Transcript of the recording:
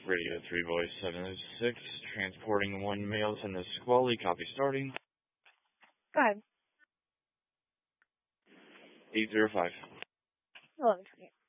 Radio 3 Voice 706, transporting one male to Nisqually, copy starting. Go ahead. 805. 11:28.